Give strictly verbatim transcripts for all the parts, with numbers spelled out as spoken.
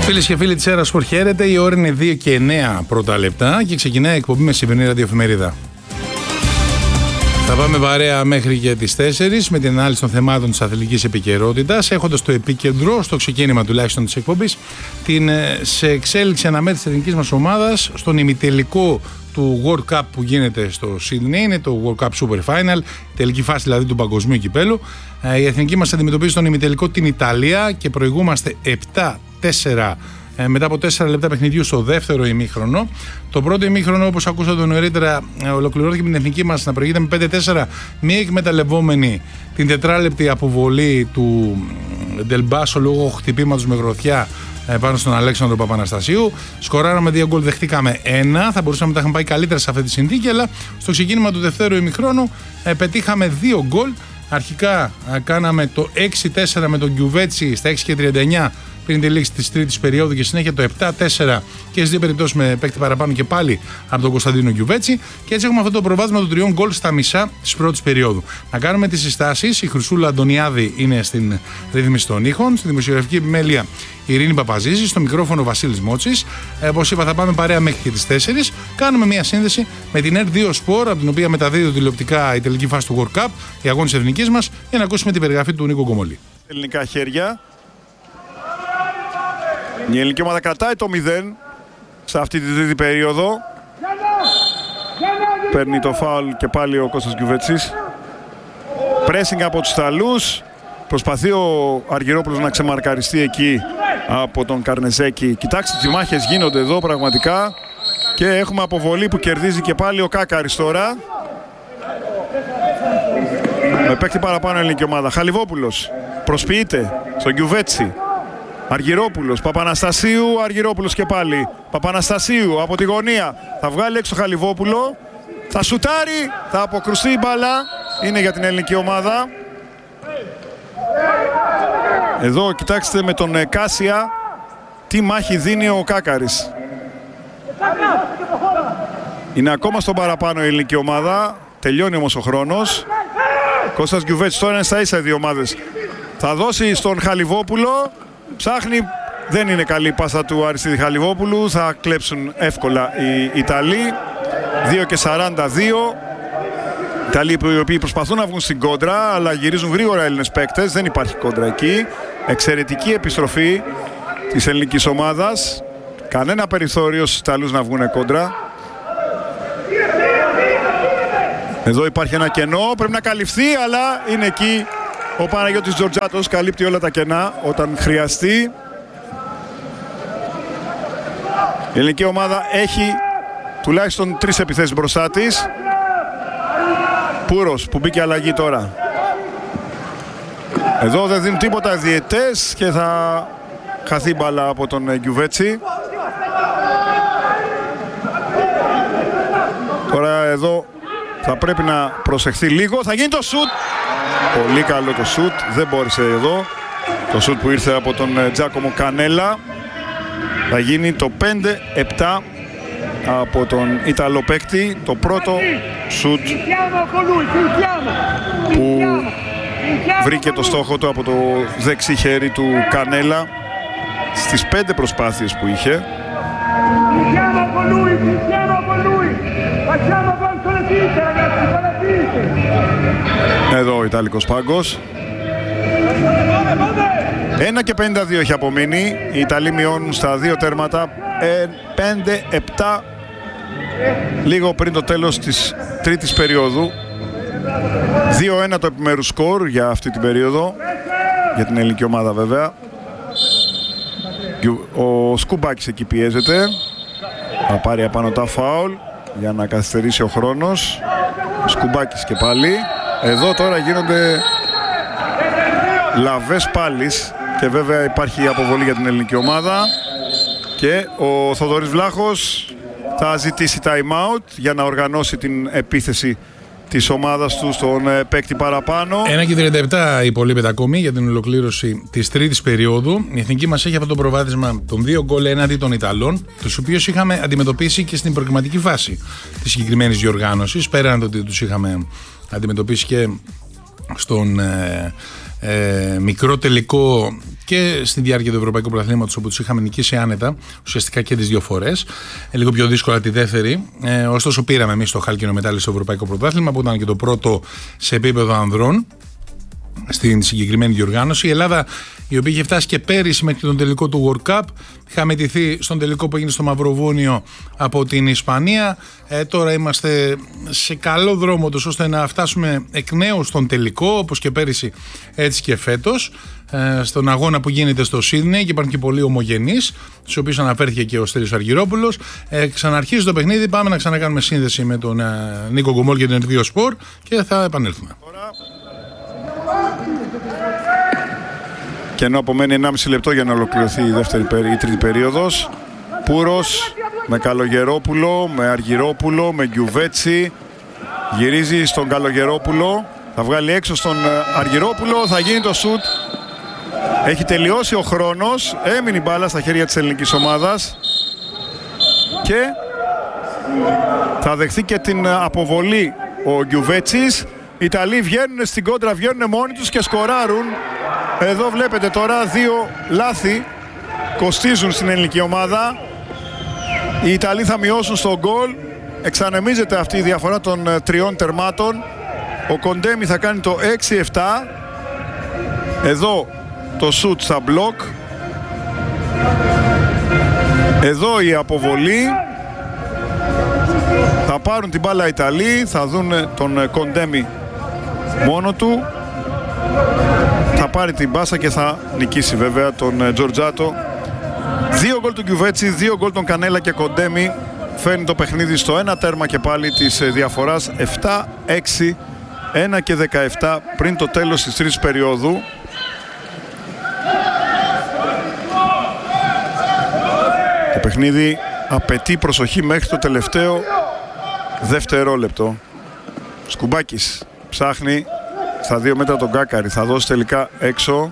Φίλες και φίλοι της Έρα Σπορ, χαίρετε. Η ώρα είναι δύο και εννέα πρώτα λεπτά και ξεκινάει η εκπομπή με σημερινή ραδιοεφημερίδα. Θα πάμε παρέα μέχρι και τις τέσσερις με την ανάλυση των θεμάτων της αθλητικής επικαιρότητας, έχοντας το επίκεντρο, στο ξεκίνημα τουλάχιστον της εκπομπής, την σε εξέλιξη αναμέτρηση της εθνικής μας ομάδας στον ημιτελικό του World Cup που γίνεται στο Sydney. Είναι το World Cup Super Final, η τελική φάση δηλαδή του παγκοσμίου κυπέλου. Η εθνική μας αντιμετωπίζει στον ημιτελικό την Ιταλία και προηγούμαστε επτά τέσσερα μετά από τέσσερα λεπτά παιχνιδιού στο δεύτερο ημίχρονο. Το πρώτο ημίχρονο, όπως ακούσατε νωρίτερα, ολοκληρώθηκε με την εθνική μας να προηγείται με πέντε τέσσερα, μη εκμεταλλευόμενη την τετράλεπτη αποβολή του Ντελμπάσο λόγω χτυπήματος με γροθιά πάνω στον Αλέξανδρο Παπαναστασίου. Σκοράραμε δύο γκολ, δεχτήκαμε ένα. Θα μπορούσαμε να τα είχαμε πάει καλύτερα σε αυτή τη συνθήκη, αλλά στο ξεκίνημα του δευτέρου ημιχρόνου πετύχαμε δύο γκολ. Αρχικά κάναμε το έξι τέσσερα με τον Γκιουβέτσι στα έξι και τριάντα εννέα πριν τη λήξη της τρίτης περίοδου και συνέχεια το επτά τέσσερα και στις δύο περιπτώσεις με παίκτη παραπάνω και πάλι από τον Κωνσταντίνο Γκιουβέτσι. Και έτσι έχουμε αυτό το προβάδισμα των τριών γκολ στα μισά της πρώτης περίοδου. Να κάνουμε τις συστάσεις. Η Χρυσούλα Αντωνιάδη είναι στην ρύθμιση των ήχων, στη δημοσιογραφική επιμέλεια η Ειρήνη Παπαζήση, στο μικρόφωνο Βασίλης Μότσης. Ε, όπως είπα, θα πάμε παρέα μέχρι και τις τέσσερις. Κάνουμε μια σύνδεση με την Ερ δύο Sport, από την οποία μεταδίδει τηλεοπτικά η τελική φάση του World Cup, οι αγώνες της εθνικής μας, για να ακούσουμε την περιγραφή του Νίκο Γκομολή. Ελληνικά χέρια. Η ελληνική ομάδα κρατάει το μηδέν σε αυτή τη τρίτη περίοδο. Παίρνει το φάουλ και πάλι ο Κώστας Γκιουβέτσης. Πρέσινγκ από τους Ιταλούς. Προσπαθεί ο Αργυρόπουλος να ξεμαρκαριστεί εκεί από τον Καρνεζέκη. Κοιτάξτε τι μάχες γίνονται εδώ πραγματικά. Και έχουμε αποβολή που κερδίζει και πάλι ο Κάκαρης τώρα. Με παίκτη παραπάνω η ελληνική ομάδα. Χαλιβόπουλος προσποιείται στον Γκιουβέτσι. Αργυρόπουλος, Παπαναστασίου, Αργυρόπουλος και πάλι. Παπαναστασίου από τη γωνία. Θα βγάλει έξω Χαλιβόπουλο. Θα σουτάρει, θα αποκρουστεί η μπάλα. Είναι για την ελληνική ομάδα. Εδώ κοιτάξτε με τον Κάσια τι μάχη δίνει ο Κάκαρης. Είναι ακόμα στον παραπάνω η ελληνική ομάδα. Τελειώνει όμως ο χρόνος. Κώστας Γκιουβέτσης, τώρα είναι στα ίσα οι δύο ομάδες. Θα δώσει στον Χαλιβόπουλο. Ψάχνει, δεν είναι καλή η πάσα του Αριστίδη Χαλιβόπουλου. Θα κλέψουν εύκολα οι Ιταλοί. δύο και σαράντα δύο. Οι Ιταλοί οι οποίοι προσπαθούν να βγουν στην κόντρα, αλλά γυρίζουν γρήγορα οι Έλληνες παίκτες. Δεν υπάρχει κόντρα εκεί. Εξαιρετική επιστροφή της ελληνικής ομάδας. Κανένα περιθώριο στους Ιταλούς να βγουν κόντρα. Εδώ υπάρχει ένα κενό, πρέπει να καλυφθεί, αλλά είναι εκεί ο Παναγιώτης Τζορτζάτος, καλύπτει όλα τα κενά όταν χρειαστεί. Η ελληνική ομάδα έχει τουλάχιστον τρεις επιθέσεις μπροστά της. Πούρος που μπήκε αλλαγή τώρα. Εδώ δεν δίνουν τίποτα διαιτές και θα χαθεί μπάλα από τον Γκιουβέτσι. Τώρα εδώ θα πρέπει να προσεχθεί λίγο. Θα γίνει το σουτ. Πολύ καλό το σουτ. Δεν μπόρεσε εδώ. Το σουτ που ήρθε από τον Τζάκομο Κανέλα. Θα γίνει το πέντε επτά από τον Ιταλό παίκτη. Το πρώτο σουτ που βρήκε το στόχο του από το δεξί χέρι του Κανέλα στις πέντε προσπάθειες που είχε. Εδώ ο Ιταλικός πάγκος. ένα και πενήντα δύο έχει απομείνει. Οι Ιταλοί μειώνουν στα δύο τέρματα. πέντε επτά λίγο πριν το τέλος της τρίτης περίοδου. δύο ένα το επιμέρους σκορ για αυτή την περίοδο. Για την ελληνική ομάδα βέβαια. Ο Σκουμπάκης εκεί πιέζεται. Θα πάρει απάνω τα φάουλ για να καθυστερήσει ο χρόνος. Σκουμπάκης και πάλι. Εδώ τώρα γίνονται λαβές πάλις και βέβαια υπάρχει αποβολή για την ελληνική ομάδα. Και ο Θοδωρής Βλάχος θα ζητήσει time out για να οργανώσει την επίθεση της ομάδας του στον παίκτη παραπάνω. ένα και τριάντα επτά υπολείπεται ακόμη για την ολοκλήρωση της τρίτης περίοδου. Η εθνική μας έχει αυτό το προβάδισμα των δύο γκολ έναντι των Ιταλών, τους οποίους είχαμε αντιμετωπίσει και στην προκριματική φάση της συγκεκριμένης διοργάνωσης. Πέραν το ότι τους είχαμε αντιμετωπίσει και στον ε, ε, μικρό τελικό και στη διάρκεια του Ευρωπαϊκού Πρωταθλήματος, όπου τους είχαμε νικήσει άνετα, ουσιαστικά και τις δύο φορές. Ε, λίγο πιο δύσκολα τη δεύτερη. Ε, ωστόσο, πήραμε εμείς το χάλκινο μετάλλιο στο Ευρωπαϊκό Πρωτάθλημα, που ήταν και το πρώτο σε επίπεδο ανδρών στην συγκεκριμένη διοργάνωση. Η Ελλάδα, η οποία είχε φτάσει και πέρυσι μέχρι τον τελικό του World Cup, είχαμε τηθεί στον τελικό που έγινε στο Μαυροβούνιο από την Ισπανία. Ε, τώρα είμαστε σε καλό δρόμο τους ώστε να φτάσουμε εκ νέου στον τελικό, όπως και πέρυσι έτσι και φέτος, ε, στον αγώνα που γίνεται στο Σίδνεϊ, και υπάρχουν και πολλοί ομογενείς, στους οποίους αναφέρθηκε και ο Στέλιος Αργυρόπουλος. Ε, ξαναρχίζει το παιχνίδι, πάμε να ξανακάνουμε σύνδεση με τον ε, Νίκο Γκομόλ και τον Ερδίο Σπορ και θα επανέλθουμε. Και ενώ απομένει ενάμιση λεπτό για να ολοκληρωθεί η, δεύτερη, η τρίτη περίοδος, Πούρος με Καλογερόπουλο, με Αργυρόπουλο, με Γκιουβέτσι, γυρίζει στον Καλογερόπουλο, θα βγάλει έξω στον Αργυρόπουλο, θα γίνει το σουτ. Έχει τελειώσει ο χρόνος, έμεινε η μπάλα στα χέρια της ελληνικής ομάδας και θα δεχθεί και την αποβολή ο Γκιουβέτσης. Οι Ιταλοί βγαίνουν στην κόντρα, βγαίνουν μόνοι τους και σκοράρουν. Εδώ βλέπετε τώρα δύο λάθη κοστίζουν στην ελληνική ομάδα. Οι Ιταλοί θα μειώσουν στο γκολ. Εξανεμίζεται αυτή η διαφορά των τριών τερμάτων. Ο Κοντέμι θα κάνει το έξι επτά. Εδώ το σουτ στα μπλοκ. Εδώ η αποβολή. Θα πάρουν την μπάλα οι Ιταλοί. Θα δουν τον Κοντέμι μόνο του. Θα πάρει την μπάσα και θα νικήσει βέβαια τον Τζορτζάτο. Δύο γκολ του Γκιουβέτσι, δύο γκολ των Κανέλα και Κοντέμι. Φέρνει το παιχνίδι στο ένα τέρμα και πάλι της διαφοράς επτά έξι, ένα και δεκαεπτά πριν το τέλος της τρίτης περίοδου. Το παιχνίδι απαιτεί προσοχή μέχρι το τελευταίο δευτερόλεπτο. Σκουμπάκης ψάχνει στα δύο μέτρα τον Κάκαρη, θα δώσει τελικά έξω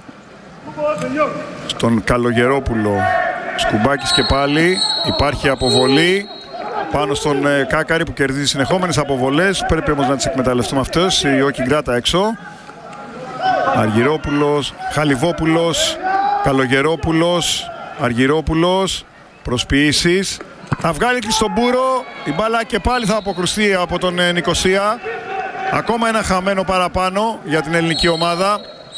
στον Καλογερόπουλο. Σκουμπάκης και πάλι, υπάρχει αποβολή πάνω στον ε, Κάκαρη που κερδίζει συνεχόμενες αποβολές, πρέπει όμως να τις εκμεταλλευτούμε αυτές. Η Όκη Γκράτα έξω, Αργυρόπουλος, Χαλιβόπουλος, Καλογερόπουλος, Αργυρόπουλος, προσποιήσεις, θα βγάλει και στον Μπούρο, η μπάλα και πάλι θα αποκρουστεί από τον ε, Νικοσία. Ακόμα ένα χαμένο παραπάνω για την ελληνική ομάδα.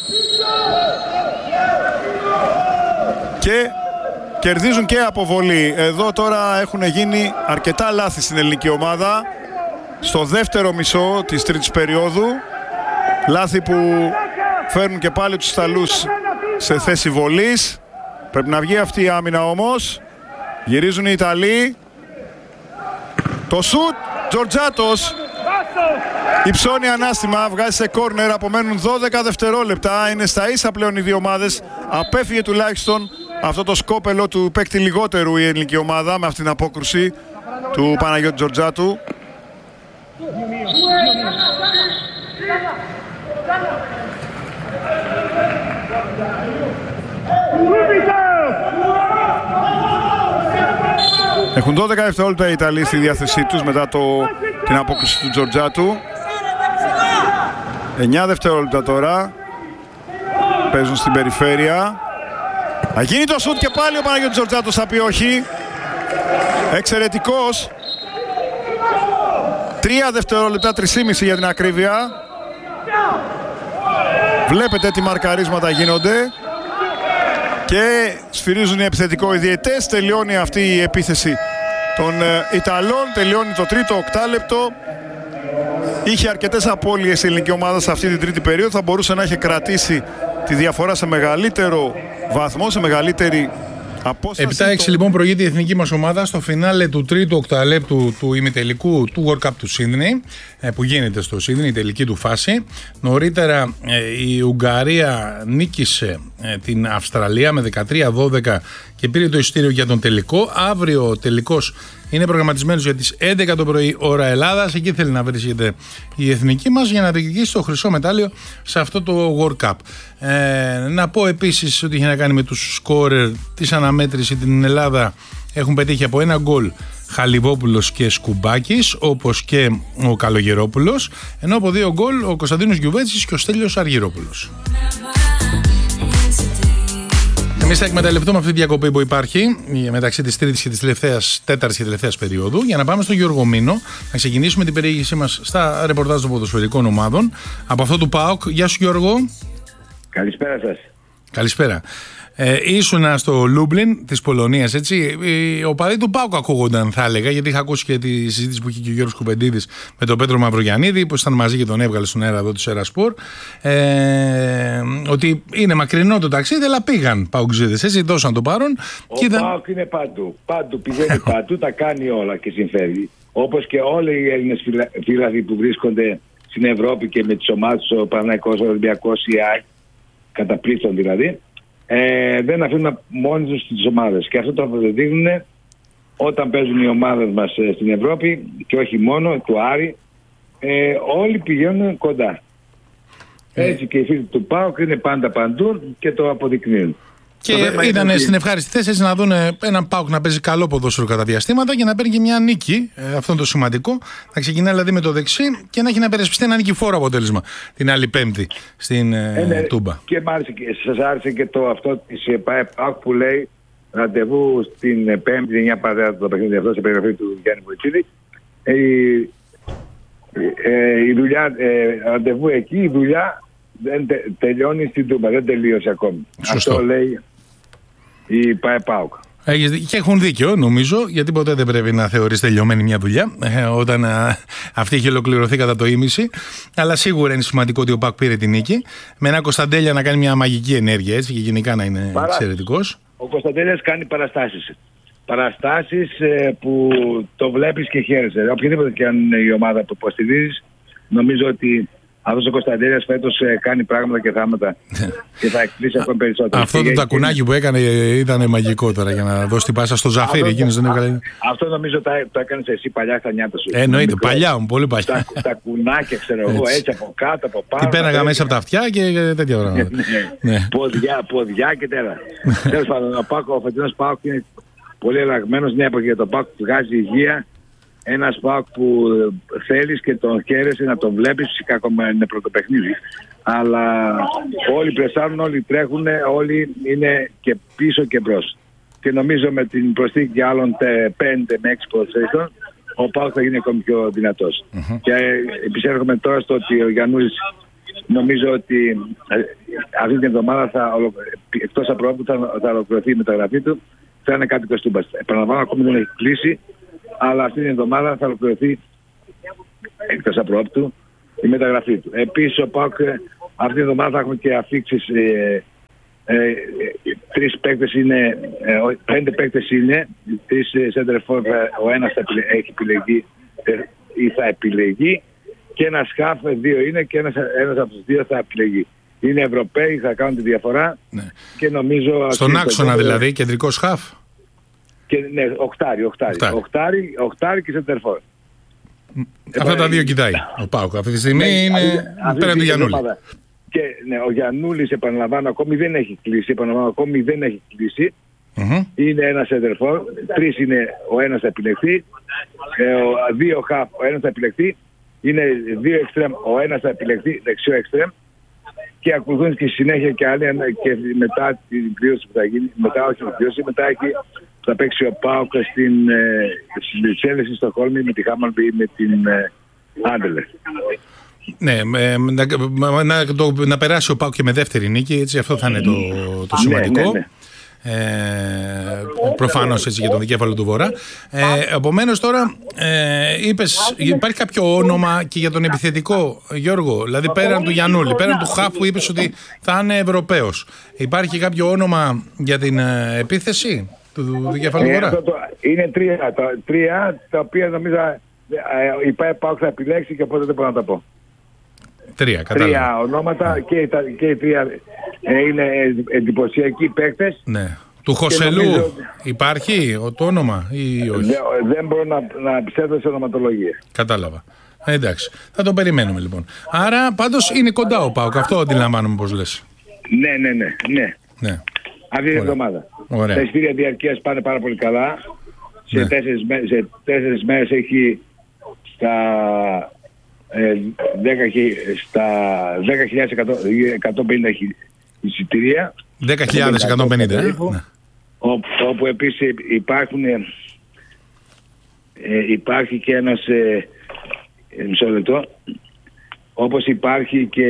Και κερδίζουν και αποβολή. Εδώ τώρα έχουν γίνει αρκετά λάθη στην ελληνική ομάδα. Στο δεύτερο μισό της τρίτης περίοδου. Λάθη που φέρνουν και πάλι τους Ιταλούς σε θέση βολής. Πρέπει να βγει αυτή η άμυνα όμως. Γυρίζουν οι Ιταλοί. Το σουτ, Τζορτζάτος. Υψώνει ανάστημα, βγάζει σε κόρνερ, απομένουν δώδεκα δευτερόλεπτα. Είναι στα ίσα πλέον οι δύο ομάδες. Απέφυγε τουλάχιστον αυτό το σκόπελο του παίκτη λιγότερου η ελληνική ομάδα με αυτήν την απόκρουση του Παναγιώτη Τζορτζάτου. Έχουν δώδεκα δευτερόλεπτα οι Ιταλοί στη διάθεσή τους μετά το, την απόκριση του Τζορτζάτου. εννιά δευτερόλεπτα τώρα. Παίζουν στην περιφέρεια. Θα γίνει το σουτ και πάλι ο Παναγιώτης Τζορτζάτος θα πει όχι. Εξαιρετικός. Τρία δευτερόλεπτα, τρισήμιση για την ακρίβεια. Βλέπετε τι μαρκαρίσματα γίνονται. Και σφυρίζουν οι επιθετικό οι διαιτές. Τελειώνει αυτή η επίθεση των Ιταλών. Τελειώνει το τρίτο οκτάλεπτο. Είχε αρκετές απώλειες η ελληνική ομάδα σε αυτή την τρίτη περίοδο. Θα μπορούσε να έχει κρατήσει τη διαφορά σε μεγαλύτερο βαθμό, σε μεγαλύτερη απόσταση. επτά έξι λοιπόν προηγείται η εθνική μας ομάδα στο φινάλε του τρίτου οκταλέπτου του ημιτελικού του World Cup του Σίδνεϊ, που γίνεται στο Σίδνεϊ, η τελική του φάση. Νωρίτερα η Ουγγαρία νίκησε την Αυστραλία με δεκατρία δώδεκα και πήρε το εισιτήριο για τον τελικό. Αύριο ο τελικός είναι προγραμματισμένος για τις έντεκα το πρωί ώρα Ελλάδας. Εκεί θέλει να βρίσκεται η εθνική μας για να διεκδικήσει το χρυσό μετάλλιο σε αυτό το World Cup. Ε, να πω επίσης ότι είχε να κάνει με τους σκόρερ της αναμέτρηση. Την Ελλάδα έχουν πετύχει από ένα γκολ Χαλιβόπουλος και Σκουμπάκης, όπως και ο Καλογερόπουλος, ενώ από δύο γκολ ο Κωνσταντίνος Γκιουβέτσης και ο Στέλιος Αργυρόπουλος. Εμείς θα εκμεταλλευτούμε αυτή τη διακοπή που υπάρχει μεταξύ της τρίτης και της τελευταίας, τέταρτης και τελευταίας περίοδου για να πάμε στον Γιώργο Μήνο, να ξεκινήσουμε την περιήγησή μας στα ρεπορτάζ των ποδοσφαιρικών ομάδων. Από αυτό του ΠΑΟΚ. Γεια σου Γιώργο. Καλησπέρα σας. Καλησπέρα. Ε, ήσουνα στο Λούμπλιν της Πολωνίας, έτσι. Οι οπαδοί του ΠΑΟΚ ακούγονταν, θα έλεγα, γιατί είχα ακούσει και τη συζήτηση που είχε και ο Γιώργος Κουπεντίδης με τον Πέτρο Μαυρογιαννίδη, που ήταν μαζί και τον έβγαλε στον αέρα εδώ του Σέρα Σπορ. Ε, ότι είναι μακρινό το ταξίδι, αλλά πήγαν ΠΑΟΚζίδες, έτσι, δώσαν το παρόν. Ο είδα... ΠΑΟΚ είναι παντού. Παντού πηγαίνει παντού, τα κάνει όλα και συμφέρει. Όπως και όλοι οι Έλληνες φίλαθλοι που βρίσκονται στην Ευρώπη και με τις ομάδες, ο Παναθηναϊκός, ο Ολυμπιακός, η ΑΕΚ, κατά πλήθον δηλαδή. Ε, δεν αφήνουν μόνοι τους τις ομάδες και αυτό το αποδεδείγνουν όταν παίζουν οι ομάδες μας ε, στην Ευρώπη και όχι μόνο, του Άρη, ε, όλοι πηγαίνουν κοντά. Ε. Έτσι και οι φίλοι του ΠΑΟΚ είναι πάντα παντού και το αποδεικνύουν. Και ήταν ότι... στην ευχάριστη θέση να δουν έναν ΠΑΟΚ να παίζει καλό ποδόσφαιρο κατά διαστήματα και να παίρνει και μια νίκη. Ε, αυτό είναι το σημαντικό. Να ξεκινάει δηλαδή με το δεξί και να έχει να περισπιστεί ένα νικηφόρο αποτέλεσμα την άλλη Πέμπτη στην ε, ε, Τούμπα. Και μάλιστα σας άρεσε και το αυτό της ΠΑΟΚ που λέει ραντεβού στην Πέμπτη, εννιά παρά το παιχνίδι αυτό, σε περιγραφή του Γιάννη Βοητσίδη. Ε, ε, η δουλειά, ε, ραντεβού εκεί, η δουλειά δεν τε, τελειώνει στην Τούμπα, δεν τελείωσε ακόμη. Σωστό. Αυτό λέει η ΠΑΟΚ. Και έχουν δίκιο, νομίζω, γιατί ποτέ δεν πρέπει να θεωρείς τελειωμένη μια δουλειά ε, όταν α, αυτή έχει ολοκληρωθεί κατά το ίμιση. Αλλά σίγουρα είναι σημαντικό ότι ο ΠΑΟΚ πήρε την νίκη. Με ένα Κωνσταντέλια να κάνει μια μαγική ενέργεια, έτσι, και γενικά να είναι εξαιρετικός. Ο Κωνσταντέλιας κάνει παραστάσεις. Παραστάσεις ε, που το βλέπεις και χαίρεσαι. Οποιαδήποτε και αν είναι η ομάδα που υποστηρίζεις, νομίζω ότι αυτός ο Κωνσταντέλιας φέτος ε, κάνει πράγματα και θάματα και θα εκπλήσει ακόμη περισσότερο. Αυτό το τακουνάκι που έκανε ήταν μαγικό τώρα για να δώσει την πάσα στο Ζαφύρι. Εκείνος δεν έβγαλε. Αυτό νομίζω το, το έκανες εσύ παλιά στα νιάτα σου. Εννοείται, παλιά μου, πολύ παλιά. Τα, τα κουνάκια, ξέρω εγώ, έτσι από κάτω, από πάνω. Τι πέραγα μέσα από τα αυτιά και τέτοια πράγματα. ναι. Ποδιά, ποδιά και τέλα. Τέλος πάντων, ο, ο φετινός ΠΑΟΚ είναι πολύ αλλαγμένος. Μια εποχή για τον ΠΑΟΚ που βγάζει υγεία. Ένας ΠΑΟΚ που θέλεις και τον χαίρεσαι να τον βλέπεις, φυσικά ακόμα είναι πρώτο παιχνίδι. Αλλά όλοι πρεσάρουν, όλοι τρέχουν, όλοι είναι και πίσω και μπρος. Και νομίζω με την προσθήκη άλλων πέντε με έξι ποδοσφαιριστών, ο ΠΑΟΚ θα γίνει ακόμη πιο δυνατός. Mm-hmm. Και επισέρχομαι τώρα στο ότι ο Γιαννούλης νομίζω ότι αυτή την εβδομάδα θα, εκτός από που θα, θα ολοκληρωθεί η μεταγραφή του, θα είναι κάτι κοστούμπας. Επαναλαμβάνω, ακόμη δεν έχει κλείσει. Αλλά αυτή την εβδομάδα θα ολοκληρωθεί εκτός απρόπτου η μεταγραφή του. Επίσης ο ΠΑΟΚ αυτή την εβδομάδα θα έχουμε και αφήξεις ε, ε, ε, τρεις παίκτες είναι, ε, πέντε παίκτες είναι, τρεις σέντερφορ, ο ένας θα επιλε, έχει επιλεγεί ε, ή θα επιλεγεί και ένα σκάφ, δύο είναι και ένας, ένας από τους δύο θα επιλεγεί. Είναι Ευρωπαίοι, θα κάνουν τη διαφορά, ναι. Και νομίζω... Στον άξονα δηλαδή, κεντρικό σκάφ. Και, ναι, οκτάρι, οκτάρι, οκτάρι. οκτάρι, οκτάρι και σεντερφόρ. Αυτά ε, τα δύο κοιτάει ο ΠΑΟΚ. Αυτή τη στιγμή ναι, είναι πέραν του Γιαννούλη. Και ναι, ο Γιαννούλης, επαναλαμβάνω, ακόμη δεν έχει κλείσει. Επαναλαμβάνω, ακόμη δεν έχει κλείσει. Mm-hmm. Είναι ένα σεντερφόρ. Τρεις είναι ο ένας θα επιλεχθεί. Ε, ο, δύο χαφ, ο ένας θα επιλεχθεί. Είναι δύο εξτρέμ, ο ένας θα επιλεχθεί, δεξιό εξτρέμ. Και ακολουθούν και συνέχεια και άλλοι και μετά την κλήρωση που θα γίνει. Μετά, όχι την κλήρωση, μετά εκεί θα παίξει ο ΠΑΟΚ στην ε, Βρυξέλλες, στη Στοκχόλμη με τη Χάμαρμπι ή με την ε, Άντελε. Ναι, ε, να, να, το, να περάσει ο ΠΑΟΚ και με δεύτερη νίκη, έτσι, αυτό θα είναι το, το σημαντικό. Ναι, ναι, ναι. Ε, προφανώς έτσι για τον δικέφαλο του Βορρά. Ε, επομένως τώρα ε, είπες, υπάρχει κάποιο όνομα και για τον επιθετικό, Γιώργο, δηλαδή πέραν του Γιαννούλη, πέραν του Χαφ που είπες ότι θα είναι Ευρωπαίος, υπάρχει κάποιο όνομα για την ε, επίθεση του δικέφαλου του Βορρά? Ε, το, είναι τρία τα, τρία τα οποία νομίζω ε, η ΠΑΟΚ θα επιλέξει και οπότε δεν μπορώ να τα πω. Τρία, κατάλαβα. Τρία ονόματα και, τα, και οι τρία ε, είναι εντυπωσιακοί παίκτες. Ναι. Του Χωσελού νομίζω... υπάρχει το όνομα ή όχι? Δε, δεν μπορώ να, να επιστρέψω σε ονοματολογία. Κατάλαβα. Ε, εντάξει. Θα το περιμένουμε λοιπόν. Άρα πάντως είναι κοντά ο ΠΑΟΚ. Αυτό αντιλαμβάνομαι πώς λες. Ναι, ναι, ναι. ναι. ναι. Αυτή την εβδομάδα. Τα εισιτήρια διαρκείας πάνε πάρα πολύ καλά. Σε, ναι. τέσσερις, σε τέσσερις μέρες έχει στα... Ε, δέκα, στα δέκα χιλιάδες εκατόν πενήντα εισιτήρια. δέκα χιλιάδες εκατόν πενήντα. Ε? Ναι. Όπου, όπου επίσης υπάρχουν, ε, υπάρχει και ένας, ε, μισό λεπτό, όπως υπάρχει και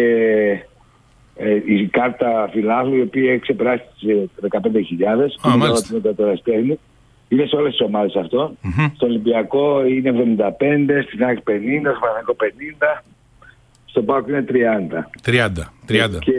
ε, η κάρτα φιλάθλου, η οποία έχει ξεπεράσει τις δεκαπέντε χιλιάδες. Α, μάλιστα. Είναι σε όλες τις ομάδες αυτό. Mm-hmm. Στο Ολυμπιακό είναι εβδομήντα πέντε, στην ΑΕΚ πενήντα, στο Παναθηναϊκό πενήντα, στον ΠΑΟΚ είναι τριάντα. τριάντα. τριάντα. Και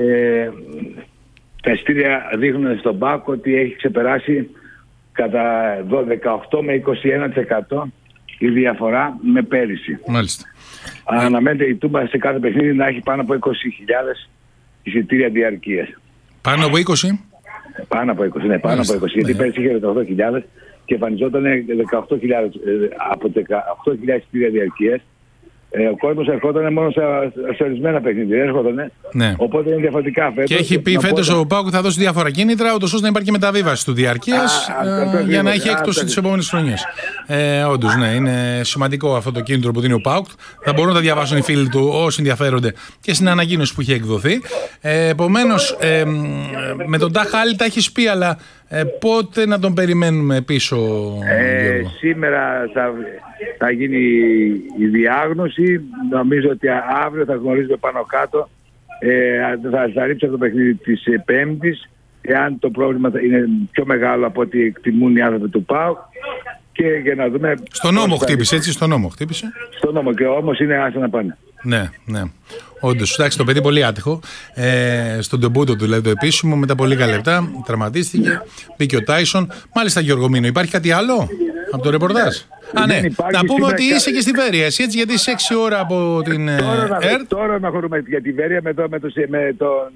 τα εισιτήρια δείχνουν στον ΠΑΟΚ ότι έχει ξεπεράσει κατά δεκαοκτώ με είκοσι ένα τοις εκατό η διαφορά με πέρυσι. Μάλιστα. Αναμένεται η Τούμπα σε κάθε παιχνίδι να έχει πάνω από είκοσι χιλιάδες εισιτήρια διαρκείας. Πάνω από είκοσι? Πάνω από είκοσι, ναι, πάνω Μάλιστα. από είκοσι. Γιατί ναι. πέρυσι είχε δεκαοκτώ χιλιάδες και εμφανιζόταν δεκαοκτώ χιλιάδες, από δεκαοκτώ χιλιάδες εισιτήρια διαρκείας. Ε, ο κόσμος ερχόταν μόνο σε, σε ορισμένα παιχνίδια. Έρχονταν, ναι. Οπότε είναι διαφορετικά φέτος. Και έχει πει φέτος ο ΠΑΟΚ θα δώσει διάφορα κίνητρα, ούτως ώστε να υπάρχει και μεταβίβαση του διαρκείας ε, για να έχει έκπτωση τις επόμενες χρονιές. Ε, όντως, ναι, είναι σημαντικό αυτό το κίνητρο που δίνει ο ΠΑΟΚ. Θα μπορούν να τα διαβάσουν οι φίλοι του όσοι ενδιαφέρονται και στην ανακοίνωση που είχε εκδοθεί. Ε, επομένως, ε, με τον Τάχα Άλλη τα έχεις πει, αλλά ε, πότε να τον περιμένουμε πίσω, ε, σήμερα θα, θα γίνει η διάγνωση. Νομίζω ότι αύριο θα γνωρίζουμε πάνω κάτω. Ε, θα, θα ρίξω το παιχνίδι της Πέμπτης, εάν το πρόβλημα είναι πιο μεγάλο από ό,τι εκτιμούν οι άνθρωποι του ΠΑΟΚ. Και για να δούμε. Στον νόμο χτύπησε, έτσι, στον νόμο χτύπησε. Στον νόμο, και όμως είναι άστα να πάνε. Ναι, ναι. Όντως, εντάξει, το παιδί πολύ άτυχο. Ε, στον τεμπούτο του, δηλαδή το επίσημο, μετά από λίγα λεπτά τραυματίστηκε. Μπήκε ο Τάισον. Μάλιστα, Γιώργο Μήνο, υπάρχει κάτι άλλο από το ρεπορτάζ? Α, ναι. Να πούμε ότι είσαι και στη Βέρεια, εσύ, έτσι, γιατί είσαι έξι ώρα από την ΕΡΤ. Τώρα να χωρούμε για τη Βέρεια με, το, με, το, με τον.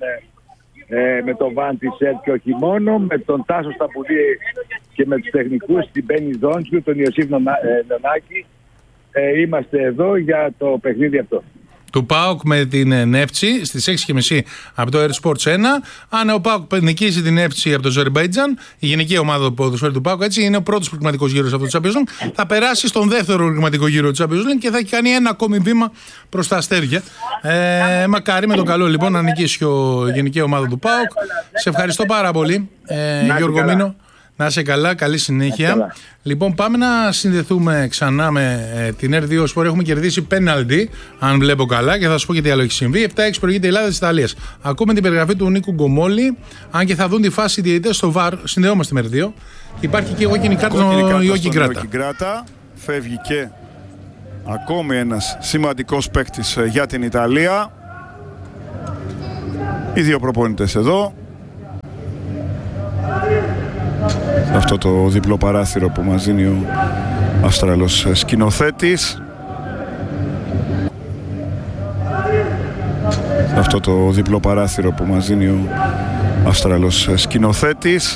Ε, με τον Βαν της ΕΡΤ και όχι μόνο, με τον Τάσο Σταμπουλή και με τους τεχνικούς, την Μπένι Δόνσκιου, τον Ιωσήφ Νονάκη. Ε, είμαστε εδώ για το παιχνίδι αυτό. Του ΠΑΟΚ με την Νεύτσι στις έξι και μισή από το Air Sports ένα. Αν ο ΠΑΟΚ νικήσει την Νεύτσι από το Αζερμπαϊτζάν, η γενική ομάδα του ποδοσφαίρου του ΠΑΟΚ, έτσι, είναι ο πρώτος προκριματικός γύρος από το Champions League, θα περάσει στον δεύτερο προκριματικό γύρο του Champions League και θα έχει κάνει ένα ακόμη βήμα προς τα αστέρια. Ε, μακάρι με τον καλό λοιπόν να νικήσει η γενική ομάδα του ΠΑΟΚ. Σε ευχαριστώ πάρα πολύ, ε, Γιώργο Μήνο. Να είσαι καλά, καλή συνέχεια. Καλά. Λοιπόν, πάμε να συνδεθούμε ξανά με ε, την Ερ δύο Sport. Έχουμε κερδίσει πέναλτι, αν βλέπω καλά, και θα σου πω και τι άλλο έχει συμβεί. επτά έξι προηγείται η Ελλάδα της Ιταλίας. Ακούμε την περιγραφή του Νίκου Γκομόλη. Αν και θα δουν τη φάση διαιτητές στο βαρ, συνδεόμαστε με Ερ δύο. Υπάρχει και η κόκκινη κάρτα στον Ιόκι Γκράτα. Φεύγει και ακόμη ένας σημαντικός παίκτης για την Ιταλία. Οι δύο προπονητές εδώ. Αυτό το διπλό παράθυρο που μας δίνει ο Αυστραλός σκηνοθέτης. Αυτό το διπλό παράθυρο που μας δίνει ο Αυστραλός σκηνοθέτης.